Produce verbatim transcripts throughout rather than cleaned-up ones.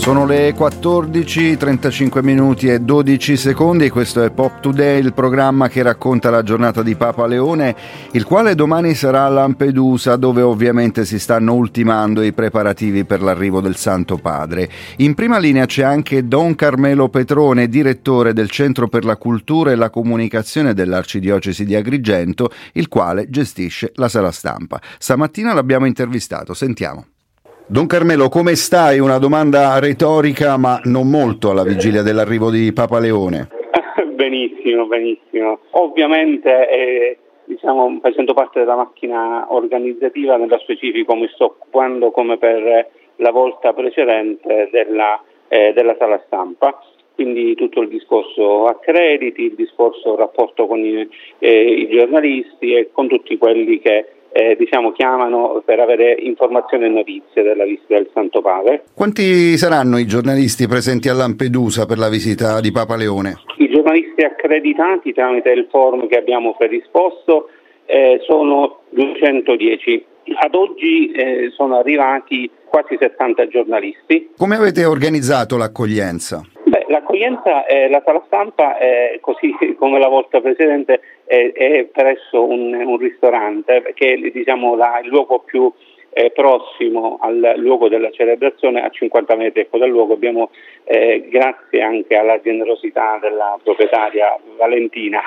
Sono le quattordici, trentacinque minuti e dodici secondi. Questo è Pop Today, il programma che racconta la giornata di Papa Leone, il quale domani sarà a Lampedusa, dove ovviamente si stanno ultimando i preparativi per l'arrivo del Santo Padre. In prima linea c'è anche Don Carmelo Petrone, direttore del Centro per la Cultura e la Comunicazione dell'Arcidiocesi di Agrigento, il quale gestisce la sala stampa. Stamattina l'abbiamo intervistato, sentiamo. Don Carmelo, come stai? Una domanda retorica, ma non molto alla vigilia dell'arrivo di Papa Leone. Benissimo, benissimo. Ovviamente, eh, diciamo, facendo parte della macchina organizzativa, nello specifico mi sto occupando, come per la volta precedente, della, eh, della sala stampa. Quindi tutto il discorso accrediti, il discorso rapporto con i, eh, i giornalisti e con tutti quelli che Eh, diciamo chiamano per avere informazioni e notizie della visita del Santo Padre. Quanti saranno i giornalisti presenti a Lampedusa per la visita di Papa Leone? I giornalisti accreditati tramite il forum che abbiamo predisposto eh, sono duecentodieci. Ad oggi eh, sono arrivati quasi settanta giornalisti. Come avete organizzato l'accoglienza? Beh, l'accoglienza, eh, la sala stampa, eh, così come la volta precedente, eh, è presso un, un ristorante che è, diciamo, la, il luogo più eh, prossimo al luogo della celebrazione, a cinquanta metri ecco, dal luogo. Abbiamo, eh, grazie anche alla generosità della proprietaria Valentina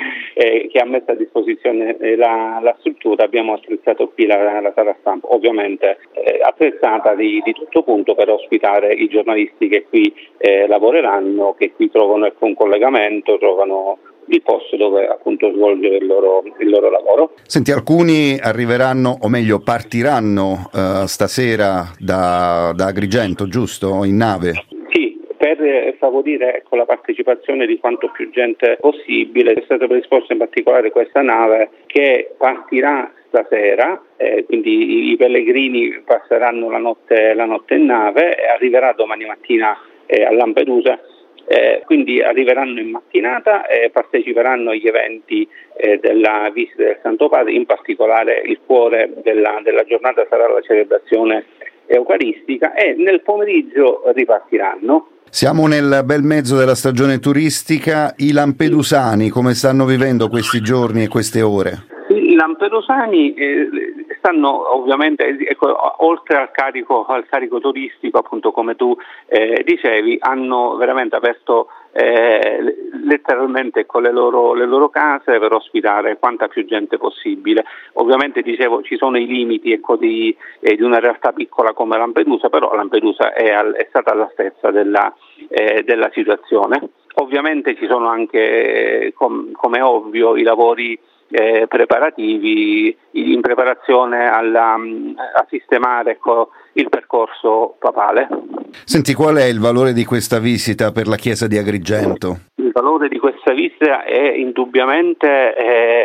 eh, che ha messo a disposizione eh, la, la struttura, abbiamo attrezzato qui la, la sala stampa, ovviamente eh, attrezzata di, di tutto punto per ospitare i giornalisti che qui eh, lavoreranno, che qui trovano ecco, un collegamento, trovano il posto dove appunto svolgere il loro, il loro lavoro. Senti, alcuni arriveranno, o meglio partiranno uh, stasera da, da Agrigento, giusto? In nave? Sì, per favorire ecco, la partecipazione di quanto più gente possibile è stata predisposta in particolare questa nave che partirà stasera, eh, quindi i, i pellegrini passeranno la notte, la notte in nave e arriverà domani mattina eh, a Lampedusa. Eh, quindi arriveranno in mattinata e parteciperanno agli eventi eh, della visita del Santo Padre, in particolare il cuore della, della giornata sarà la celebrazione eucaristica e nel pomeriggio ripartiranno. Siamo nel bel mezzo della stagione turistica. I lampedusani come stanno vivendo questi giorni e queste ore? I lampedusani eh, stanno ovviamente, ecco, oltre al carico, al carico turistico, appunto come tu eh, dicevi, hanno veramente aperto eh, letteralmente con le loro, le loro case per ospitare quanta più gente possibile. Ovviamente dicevo ci sono i limiti ecco, di, eh, di una realtà piccola come Lampedusa, però Lampedusa è, al, è stata all'altezza della, eh, della situazione. Ovviamente ci sono anche, com, come è ovvio, i lavori Eh, preparativi in preparazione alla, a sistemare ecco, il percorso papale. Senti, qual è il valore di questa visita per la Chiesa di Agrigento? Il valore di questa visita è indubbiamente eh,